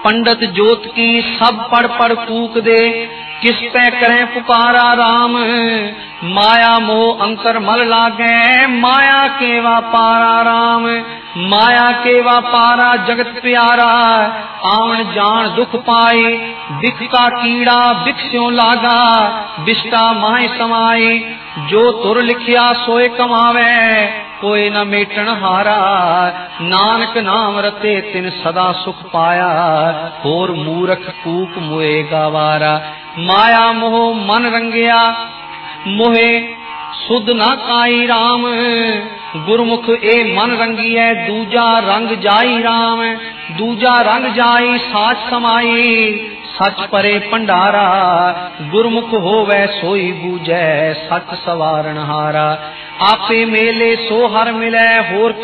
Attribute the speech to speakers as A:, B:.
A: पंडित जोत की सब पढ़ पढ़ फूक दे, किस पे करें पुकारा राम। माया मोह अंतर मल लागे, माया के वापारा राम। माया के वापारा जगत प्यारा, आवन जान दुख पाए। बिख का कीड़ा बिख स्यों लागा, बिष्टा माए समाए। जो तुर लिखिया सोए कमावे, कोई न मेटन हारा। नानक नाम रते तिन सदा सुख पाया, होर मूरख कूक मोए गवारा। माया मोह मन रंगिया, मोहे सुध न काई राम। गुरमुख ए मन रंगिए, दूजा रंग जाई राम। दूजा रंग जाई साच समाई, सच परे भंडारा। गुरमुख होवे सोई बूझै, सच सवारण हारा। आपे मेले सो हर मिलै, होर